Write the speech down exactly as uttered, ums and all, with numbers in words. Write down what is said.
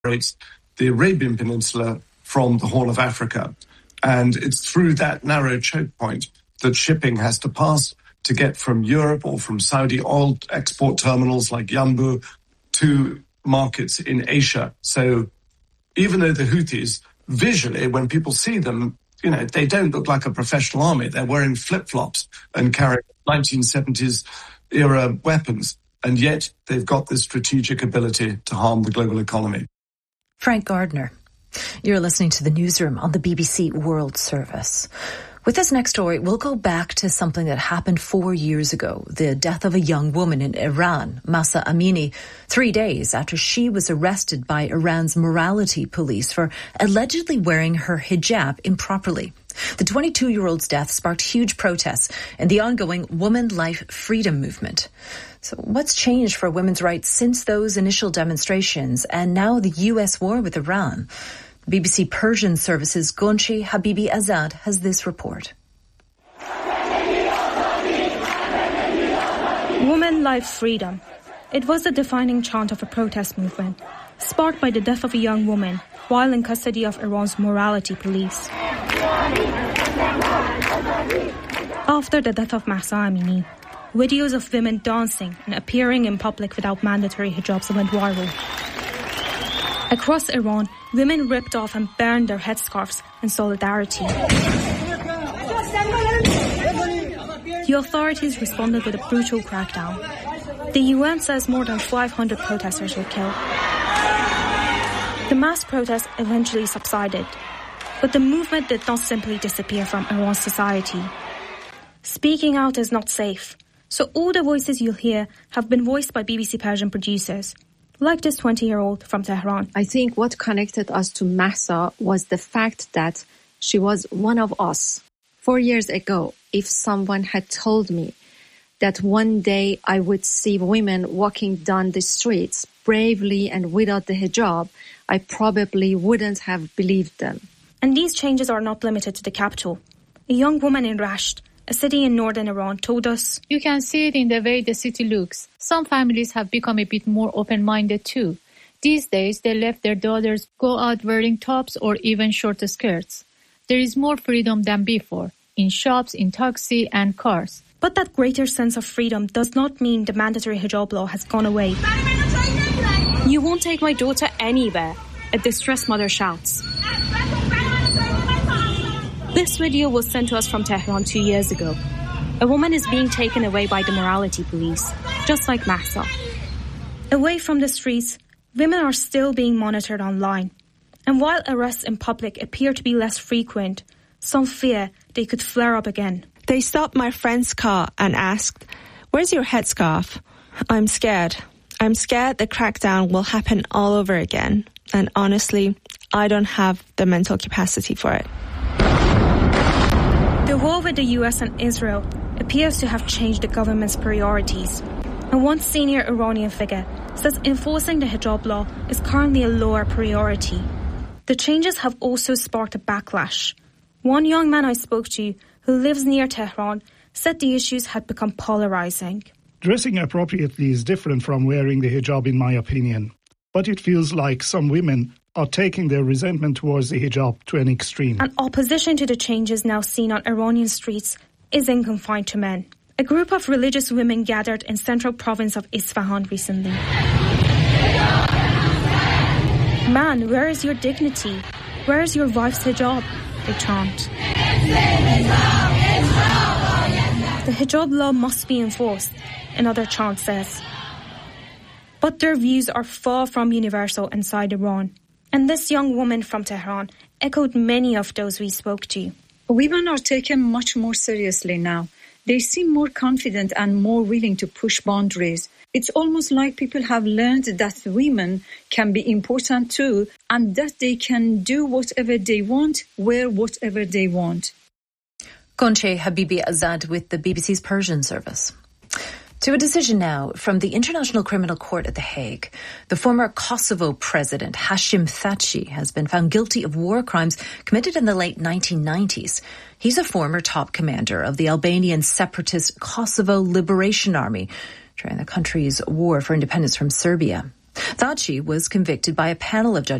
separates the Arabian Peninsula from the Horn of Africa. And it's through that narrow choke point that shipping has to pass to get from Europe or from Saudi oil export terminals like Yanbu to markets in Asia. So even though the Houthis, visually, when people see them, you know, they don't look like a professional army. They're wearing flip-flops and carrying nineteen seventies era weapons. And yet they've got this strategic ability to harm the global economy. Frank Gardner, you're listening to the Newsroom on the B B C World Service. With this next story, we'll go back to something that happened four years ago, the death of a young woman in Iran, Mahsa Amini, three days after she was arrested by Iran's morality police for allegedly wearing her hijab improperly. The twenty-two-year-old's death sparked huge protests in the ongoing Woman Life Freedom movement. So what's changed for women's rights since those initial demonstrations and now the U S war with Iran? B B C Persian Service's Gonche Habibi Azad has this report. Woman, Life, Freedom. It was the defining chant of a protest movement, sparked by the death of a young woman while in custody of Iran's morality police. After the death of Mahsa Amini, videos of women dancing and appearing in public without mandatory hijabs went viral. Across Iran, women ripped off and burned their headscarves in solidarity. The authorities responded with a brutal crackdown. The U N says more than five hundred protesters were killed. The mass protest eventually subsided, but the movement did not simply disappear from Iran's society. Speaking out is not safe, so all the voices you'll hear have been voiced by B B C Persian producers, like this twenty-year-old from Tehran. I think what connected us to Mahsa was the fact that she was one of us. Four years ago, if someone had told me that one day I would see women walking down the streets bravely and without the hijab, I probably wouldn't have believed them. And these changes are not limited to the capital. A young woman in Rasht, a city in northern Iran, told us, "You can see it in the way the city looks. Some families have become a bit more open-minded too. These days, they let their daughters go out wearing tops or even short skirts. There is more freedom than before, in shops, in taxi and cars." But that greater sense of freedom does not mean the mandatory hijab law has gone away. "You won't take my daughter anywhere," a distressed mother shouts. This video was sent to us from Tehran two years ago. A woman is being taken away by the morality police, just like Mahsa. Away from the streets, women are still being monitored online. And while arrests in public appear to be less frequent, some fear they could flare up again. They stopped my friend's car and asked, "Where's your headscarf?" I'm scared. I'm scared the crackdown will happen all over again. And honestly, I don't have the mental capacity for it. The war with the U S and Israel appears to have changed the government's priorities. And one senior Iranian figure says enforcing the hijab law is currently a lower priority. The changes have also sparked a backlash. One young man I spoke to, who lives near Tehran, said the issues had become polarizing. Dressing appropriately is different from wearing the hijab, in my opinion. But it feels like some women are taking their resentment towards the hijab to an extreme. And opposition to the changes now seen on Iranian streets isn't confined to men. A group of religious women gathered in central province of Isfahan recently. "Man, where is your dignity? Where is your wife's hijab?" they chant. The hijab law must be enforced, another chant says. But their views are far from universal inside Iran. And this young woman from Tehran echoed many of those we spoke to. Women are taken much more seriously now. They seem more confident and more willing to push boundaries. It's almost like people have learned that women can be important too, and that they can do whatever they want, wear whatever they want. Gonche Habibi Azad with the B B C's Persian Service. To a decision now from the International Criminal Court at The Hague. The former Kosovo president, Hashim Thaçi, has been found guilty of war crimes committed in the late nineteen nineties. He's a former top commander of the Albanian separatist Kosovo Liberation Army during the country's war for independence from Serbia. Thaçi was convicted by a panel of judges